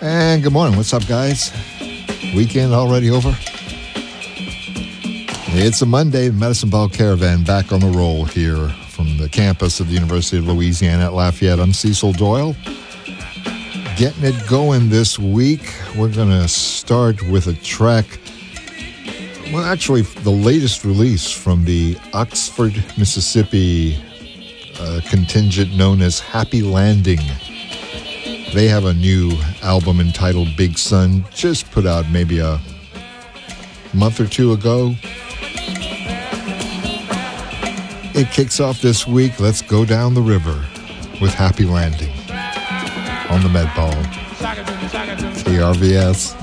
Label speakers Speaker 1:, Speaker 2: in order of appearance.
Speaker 1: And good morning. What's up, guys? Weekend already over? It's a Monday. Medicine Ball Caravan back on the roll here from the campus of the University of Louisiana at Lafayette. I'm Cecil Doyle. Getting it going this week. We're going to start with a track. Well, actually, the latest release from the Oxford, Mississippi contingent known as Happy Landing. They have a new album entitled Big Sun, just put out maybe a month or two ago. It kicks off this week. Let's go down the river with Happy Landing on the Med Ball. KRVS.